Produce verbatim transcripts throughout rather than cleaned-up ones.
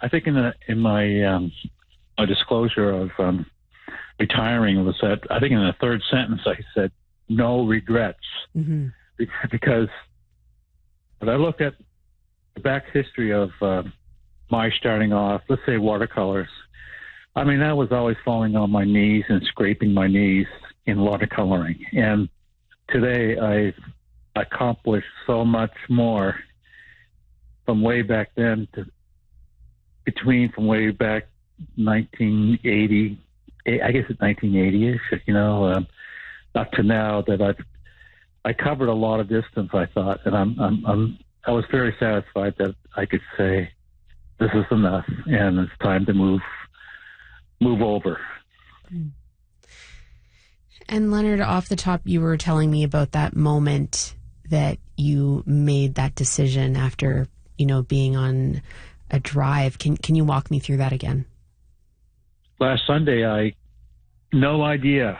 I think in the in my um, my disclosure of um, retiring was that I think in the third sentence I said no regrets, mm-hmm. because when I look at the back history of uh, my starting off, let's say watercolors, I mean, I was always falling on my knees and scraping my knees in watercoloring. And today I've accomplished so much more from way back then to between from way back nineteen eighty, I guess it's nineteen eighty-ish, you know, um, up to now that I've, I covered a lot of distance, I thought, and I'm, I'm, I'm, I was very satisfied that I could say, this is enough and it's time to move move over. And Leonard, off the top, you were telling me about that moment that you made that decision after, you know, being on a drive. Can can you walk me through that again? Last Sunday, I, no idea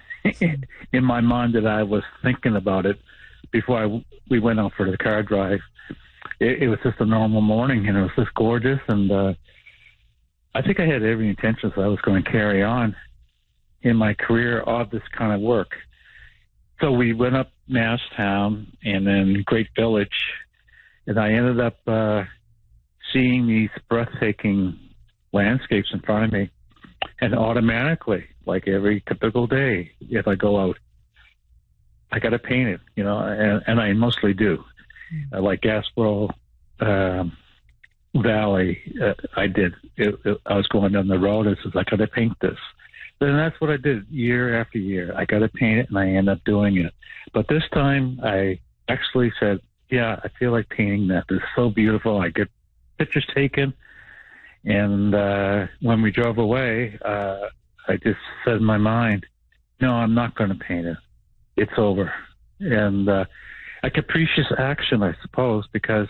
in my mind that I was thinking about it before I, we went out for the car drive. It, it was just a normal morning and it was just gorgeous, and uh, I think I had every intention that I was going to carry on in my career of this kind of work. So we went up Masstown and then Great Village, and I ended up uh, seeing these breathtaking landscapes in front of me. And automatically, like every typical day, if I go out, I got to paint it, you know, and, and I mostly do. Mm-hmm. Uh, like Gaspereau um, Valley, uh, I did. It, it, I was going down the road and says, I got to paint this. And that's what I did year after year. I got to paint it, and I end up doing it. But this time, I actually said, yeah, I feel like painting that. It's so beautiful. I get pictures taken. And uh, when we drove away, uh, I just said in my mind, no, I'm not going to paint it. It's over. And uh, a capricious action, I suppose, because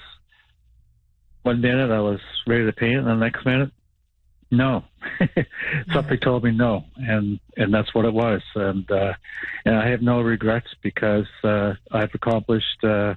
one minute I was ready to paint it, and the next minute, no. Something told me no, and and that's what it was. And uh, and I have no regrets because uh, I've accomplished uh,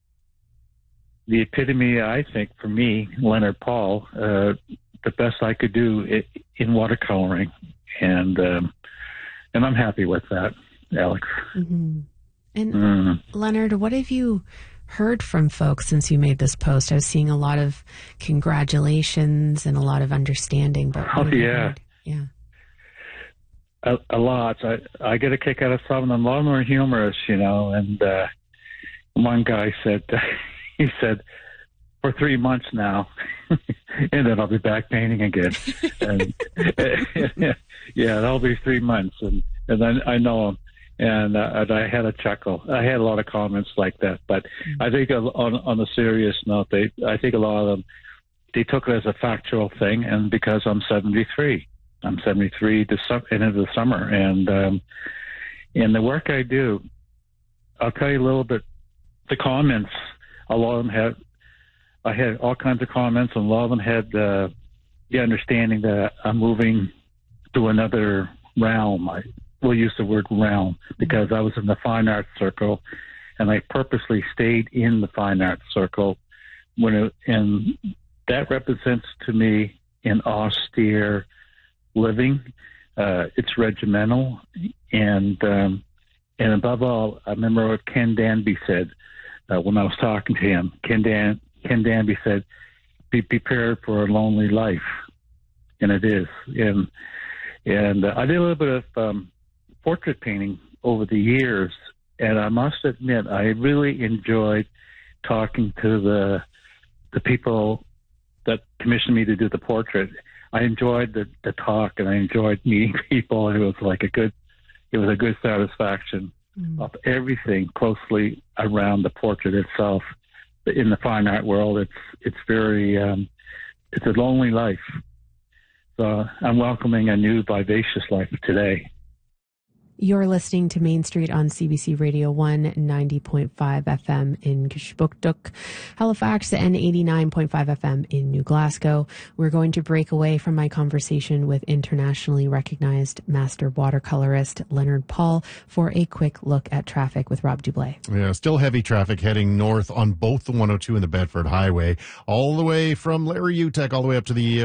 the epitome, I think, for me, Leonard Paul, uh, the best I could do in watercoloring, and um, and I'm happy with that, Alex. Mm-hmm. And mm. Leonard, what have you heard from folks since you made this post? I was seeing a lot of congratulations and a lot of understanding. But oh yeah, yeah, a, a lot. I I get a kick out of some of them. A lot more humorous, you know. And uh, one guy said, he said, for three months now, and then I'll be back painting again. And, yeah, that'll be three months, and and then I know him. And, uh, and I had a chuckle. I had a lot of comments like that, but mm-hmm. I think on on a serious note, they I think a lot of them they took it as a factual thing, and because I'm seventy-three, I'm seventy-three this into the summer, and um, and the work I do, I'll tell you a little bit. The comments, a lot of them had, I had all kinds of comments, and a lot of them had uh, the understanding that I'm moving to another realm. I, We'll use the word realm because I was in the fine arts circle, and I purposely stayed in the fine arts circle when it, and that represents to me an austere living. Uh, it's regimental, and um, and above all, I remember what Ken Danby said uh, when I was talking to him. Ken Dan Ken Danby said, "Be prepared for a lonely life," and it is. And and uh, I did a little bit of um, portrait painting over the years, and I must admit I really enjoyed talking to the the people that commissioned me to do the portrait. I enjoyed the, the talk, and I enjoyed meeting people, and it was like a good it was a good satisfaction mm. of everything closely around the portrait itself. In the fine art world, it's it's very um, it's a lonely life. So I'm welcoming a new vivacious life today. You're listening to Main Street on C B C Radio one, ninety point five F M in Kishbuktuk, Halifax, and eighty-nine point five F M in New Glasgow. We're going to break away from my conversation with internationally recognized master watercolorist Leonard Paul for a quick look at traffic with Rob Dublé. Yeah, still heavy traffic heading north on both the one oh two and the Bedford Highway, all the way from Larry Utek all the way up to the